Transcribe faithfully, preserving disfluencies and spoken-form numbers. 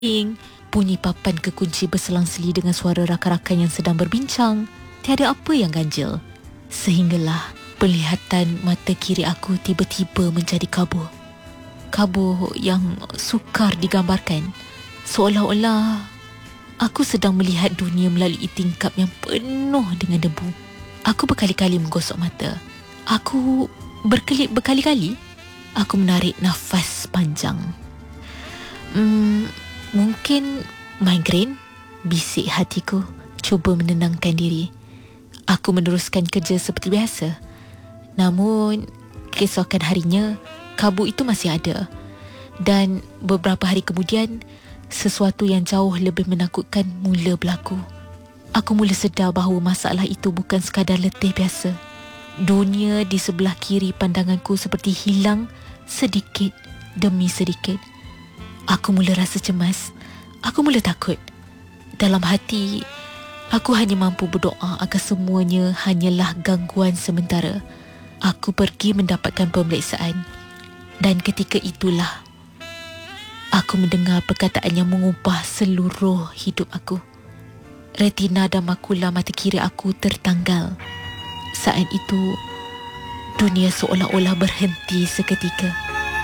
Bunyi papan kekunci berselang-seli dengan suara rakan-rakan yang sedang berbincang. Tiada apa yang ganjil. Sehinggalah penglihatan mata kiri aku tiba-tiba menjadi kabur. Kabur yang sukar digambarkan. Seolah-olah aku sedang melihat dunia melalui tingkap yang penuh dengan debu. Aku berkali-kali menggosok mata. Aku berkelip berkali-kali. Aku menarik nafas panjang. Hmm, mungkin migrain, bisik hatiku cuba menenangkan diri. Aku meneruskan kerja seperti biasa. Namun, keesokan harinya, kabut itu masih ada. Dan beberapa hari kemudian, sesuatu yang jauh lebih menakutkan mula berlaku. Aku mula sedar bahawa masalah itu bukan sekadar letih biasa. Dunia di sebelah kiri pandanganku seperti hilang sedikit demi sedikit. Aku mula rasa cemas. Aku mula takut. Dalam hati, aku hanya mampu berdoa agar semuanya hanyalah gangguan sementara. Aku pergi mendapatkan pemeriksaan. Dan ketika itulah, aku mendengar perkataan yang mengubah seluruh hidup aku. Retina dan makula mata kiri aku tertanggal. Saat itu, dunia seolah-olah berhenti seketika.